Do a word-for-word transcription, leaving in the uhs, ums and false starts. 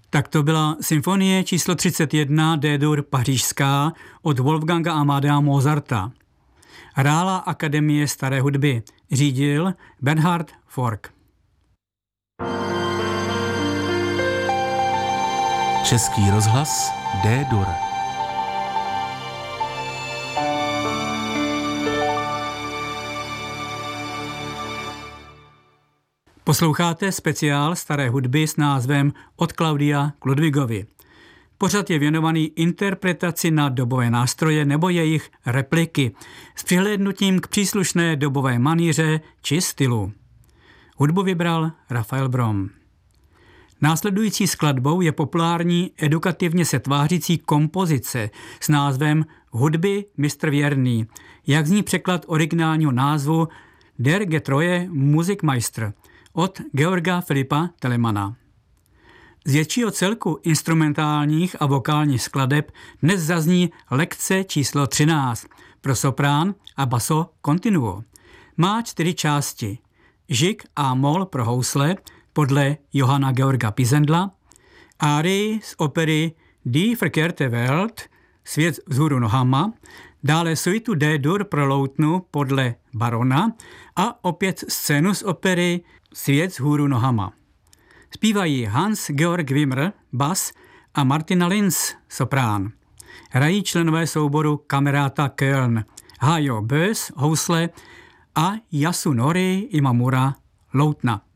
Tak to byla symfonie číslo třicet jedna D-dur pařížská od Wolfganga Amadea Mozarta. Hrála Akademie staré hudby, řídil Bernhard Fork. Český rozhlas D-dur. Posloucháte speciál staré hudby s názvem Od Klaudia k Ludwigovi. Pořad je věnovaný interpretaci na dobové nástroje nebo jejich repliky s přihlédnutím k příslušné dobové manýře či stylu. Hudbu vybral Rafael Brom. Následující skladbou je populární edukativně se tvářící kompozice s názvem Hudby mistr Věrný, jak zní překlad originálního názvu Der getreue Musikmeister od Georga Filipa Telemana. Z většího celku instrumentálních a vokálních skladeb dnes zazní lekce číslo třináct pro soprán a basso continuo. Má čtyři části. Žik a mol pro housle podle Johanna Georga Pisendla, árii z opery Die verkehrte Welt, Svět vzhůru nohama, dále suitu D-dur pro loutnu podle Barona a opět scénu z opery Svět vzhůru nohama. Zpívají Hans-Georg Wimmer, bas, a Martina Linz, soprán. Hrají členové souboru Kameráta Köln, Hajo Bös, housle a Yasunori Imamura, loutna.